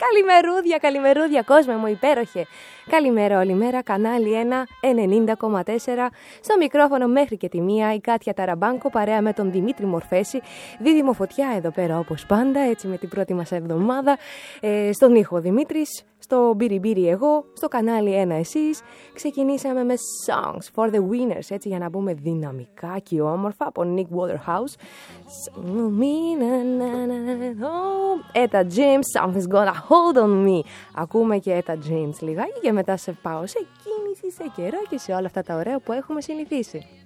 Καλημερούδια, κόσμε μου υπέροχε. Καλημέρα όλη μέρα, κανάλι 1, 90,4. Στο μικρόφωνο μέχρι και τη μία η Κάτια Ταραμπάνκο παρέα με τον Δημήτρη Μορφέση. Δίδυμο φωτιά εδώ πέρα όπως πάντα, έτσι με την πρώτη μας εβδομάδα. Στον ήχο ο Δημήτρης, στο μπιριμπίρι εγώ, στο κανάλι 1 εσείς. Ξεκινήσαμε με Songs for the Winners, έτσι για να μπούμε δυναμικά και όμορφα από Nick Waterhouse. Eta James, something's gonna hold on me. Ακούμε και Eta James λιγάκι και μετά σε πάω σε κίνηση, σε καιρό και σε όλα αυτά τα ωραία που έχουμε συνηθίσει.